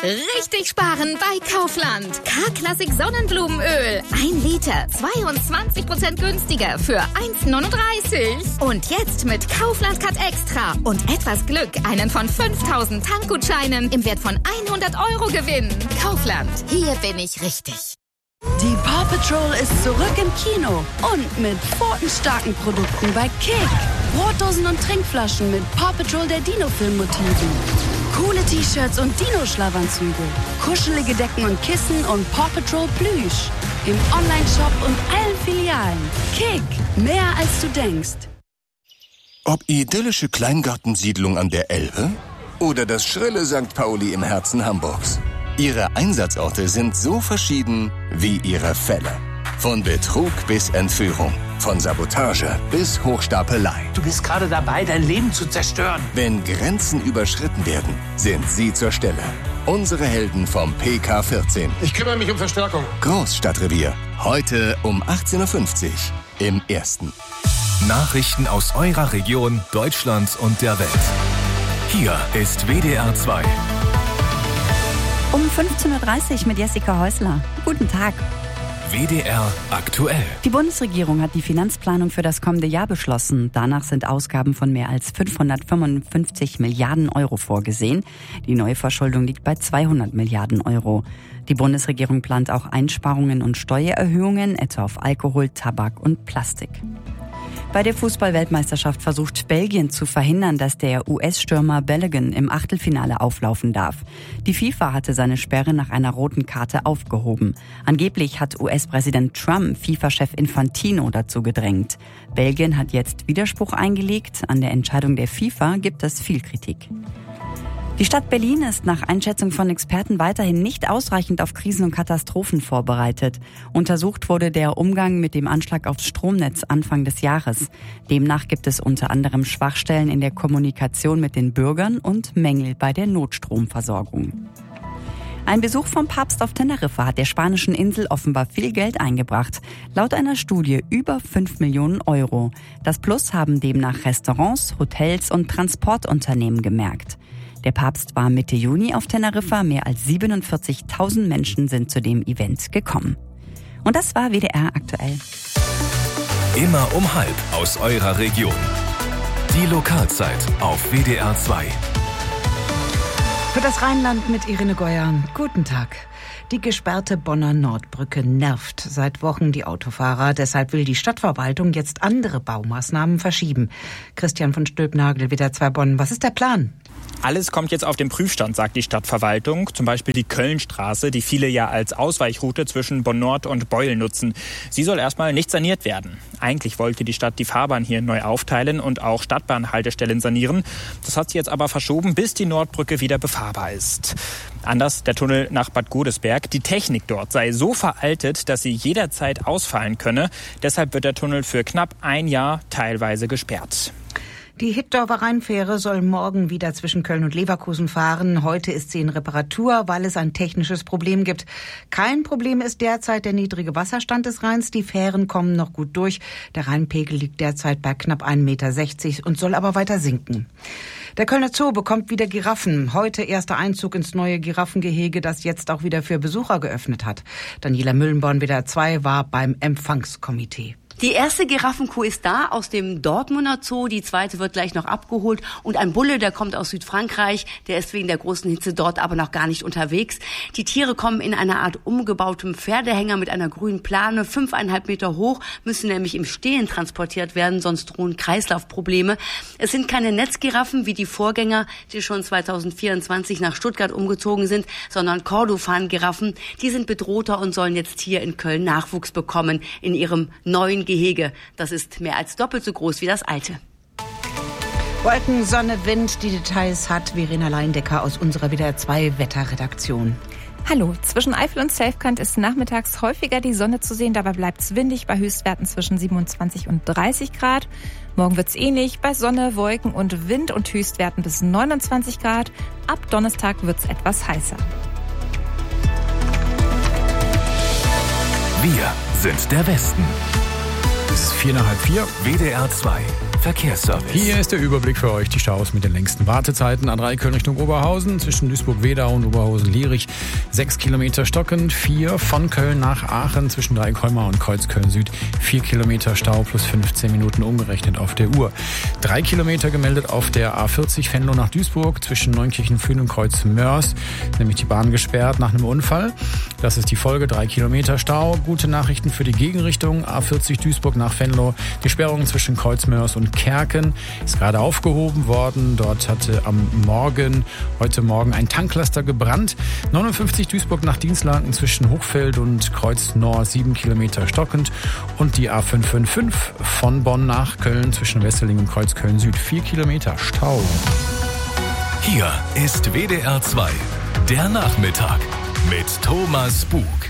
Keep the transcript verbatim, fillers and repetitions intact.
Richtig sparen bei Kaufland. K-Klassik Sonnenblumenöl. Ein Liter, zweiundzwanzig Prozent günstiger für eins neununddreißig. Und jetzt mit Kaufland Cut Extra und etwas Glück einen von fünftausend Tankgutscheinen im Wert von hundert Euro gewinnen. Kaufland, hier bin ich richtig. Die Paw Patrol ist zurück im Kino und mit pfotenstarken Produkten bei Kick. Brotdosen und Trinkflaschen mit Paw Patrol der Dino-Film-Motiven. Coole T-Shirts und Dino-Schlafanzüge. Kuschelige Decken und Kissen und Paw Patrol Plüsch. Im Online-Shop und allen Filialen. Kick, mehr als du denkst. Ob idyllische Kleingartensiedlung an der Elbe oder das schrille Sankt Pauli im Herzen Hamburgs. Ihre Einsatzorte sind so verschieden wie ihre Fälle. Von Betrug bis Entführung, von Sabotage bis Hochstapelei. Du bist gerade dabei, dein Leben zu zerstören. Wenn Grenzen überschritten werden, sind sie zur Stelle. Unsere Helden vom P K vierzehn. Ich kümmere mich um Verstärkung. Großstadtrevier. Heute um achtzehn Uhr fünfzig im Ersten. Nachrichten aus eurer Region, Deutschland und der Welt. Hier ist W D R zwei. Um fünfzehn Uhr dreißig mit Jessica Häusler. Guten Tag. W D R aktuell. Die Bundesregierung hat die Finanzplanung für das kommende Jahr beschlossen. Danach sind Ausgaben von mehr als fünfhundertfünfundfünfzig Milliarden Euro vorgesehen. Die neue Verschuldung liegt bei zweihundert Milliarden Euro. Die Bundesregierung plant auch Einsparungen und Steuererhöhungen, etwa auf Alkohol, Tabak und Plastik. Bei der Fußball-Weltmeisterschaft versucht Belgien zu verhindern, dass der U S-Stürmer Balogun im Achtelfinale auflaufen darf. Die FIFA hatte seine Sperre nach einer roten Karte aufgehoben. Angeblich hat U S-Präsident Trump FIFA-Chef Infantino dazu gedrängt. Belgien hat jetzt Widerspruch eingelegt. An der Entscheidung der FIFA gibt es viel Kritik. Die Stadt Berlin ist nach Einschätzung von Experten weiterhin nicht ausreichend auf Krisen und Katastrophen vorbereitet. Untersucht wurde der Umgang mit dem Anschlag aufs Stromnetz Anfang des Jahres. Demnach gibt es unter anderem Schwachstellen in der Kommunikation mit den Bürgern und Mängel bei der Notstromversorgung. Ein Besuch vom Papst auf Teneriffa hat der spanischen Insel offenbar viel Geld eingebracht. Laut einer Studie über fünf Millionen Euro. Das Plus haben demnach Restaurants, Hotels und Transportunternehmen gemerkt. Der Papst war Mitte Juni auf Teneriffa. Mehr als siebenundvierzigtausend Menschen sind zu dem Event gekommen. Und das war W D R aktuell. Immer um halb aus eurer Region. Die Lokalzeit auf W D R zwei. Für das Rheinland mit Irene Geuer. Guten Tag. Die gesperrte Bonner Nordbrücke nervt seit Wochen die Autofahrer. Deshalb will die Stadtverwaltung jetzt andere Baumaßnahmen verschieben. Christian von Stülpnagel, W D R zwei Bonn. Was ist der Plan? Alles kommt jetzt auf den Prüfstand, sagt die Stadtverwaltung. Zum Beispiel die Kölnstraße, die viele ja als Ausweichroute zwischen Bonn-Nord und Beuel nutzen. Sie soll erstmal nicht saniert werden. Eigentlich wollte die Stadt die Fahrbahn hier neu aufteilen und auch Stadtbahnhaltestellen sanieren. Das hat sie jetzt aber verschoben, bis die Nordbrücke wieder befahrbar ist. Anders der Tunnel nach Bad Godesberg. Die Technik dort sei so veraltet, dass sie jederzeit ausfallen könne. Deshalb wird der Tunnel für knapp ein Jahr teilweise gesperrt. Die Hittorfer Rheinfähre soll morgen wieder zwischen Köln und Leverkusen fahren. Heute ist sie in Reparatur, weil es ein technisches Problem gibt. Kein Problem ist derzeit der niedrige Wasserstand des Rheins. Die Fähren kommen noch gut durch. Der Rheinpegel liegt derzeit bei knapp ein Meter sechzig und soll aber weiter sinken. Der Kölner Zoo bekommt wieder Giraffen. Heute erster Einzug ins neue Giraffengehege, das jetzt auch wieder für Besucher geöffnet hat. Daniela Müllenborn, W D R zwei, war beim Empfangskomitee. Die erste Giraffenkuh ist da aus dem Dortmunder Zoo, die zweite wird gleich noch abgeholt und ein Bulle, der kommt aus Südfrankreich, der ist wegen der großen Hitze dort aber noch gar nicht unterwegs. Die Tiere kommen in einer Art umgebautem Pferdehänger mit einer grünen Plane, fünfeinhalb Meter hoch, müssen nämlich im Stehen transportiert werden, sonst drohen Kreislaufprobleme. Es sind keine Netzgiraffen wie die Vorgänger, die schon zweitausendvierundzwanzig nach Stuttgart umgezogen sind, sondern Kordofan-Giraffen. Die sind bedrohter und sollen jetzt hier in Köln Nachwuchs bekommen in ihrem neuen Gehege. Das ist mehr als doppelt so groß wie das alte. Wolken, Sonne, Wind, die Details hat Verena Leindecker aus unserer W D R zwei Wetterredaktion. Hallo, zwischen Eifel und Selfkant ist nachmittags häufiger die Sonne zu sehen. Dabei bleibt es windig bei Höchstwerten zwischen siebenundzwanzig und dreißig Grad. Morgen wird es ähnlich bei Sonne, Wolken und Wind und Höchstwerten bis neunundzwanzig Grad. Ab Donnerstag wird es etwas heißer. Wir sind der Westen. Es ist vier nach halb vier. W D R zwei. Verkehrsservice. Hier ist der Überblick für euch. Die Staus mit den längsten Wartezeiten. A drei Köln Richtung Oberhausen zwischen Duisburg-Wedau und Oberhausen-Lierich. Sechs Kilometer stockend. Vier von Köln nach Aachen zwischen Dreikolmar und Kreuzköln-Süd. Vier Kilometer Stau plus fünfzehn Minuten umgerechnet auf der Uhr. Drei Kilometer gemeldet auf der A vierzig Venlo nach Duisburg zwischen Neunkirchen-Fühn und Kreuz-Mörs. Nämlich die Bahn gesperrt nach einem Unfall. Das ist die Folge. Drei Kilometer Stau. Gute Nachrichten für die Gegenrichtung. A vierzig Duisburg nach Venlo. Die Sperrung zwischen Kreuzmörs und Kerken ist gerade aufgehoben worden. Dort hatte am Morgen, heute Morgen, ein Tanklaster gebrannt. neunundfünfzig Duisburg nach Dienstlaken zwischen Hochfeld und Kreuznor, sieben Kilometer stockend. Und die A fünf fünf fünf von Bonn nach Köln zwischen Wesseling und Kreuzköln Süd, vier Kilometer Stau. Hier ist W D R zwei, der Nachmittag mit Thomas Bug.